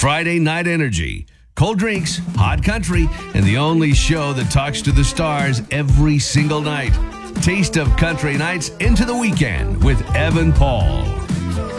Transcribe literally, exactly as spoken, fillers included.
Friday Night Energy. Cold drinks, hot country, and the only show that talks to the stars every single night. Taste of Country Nights into the weekend with Evan Paul.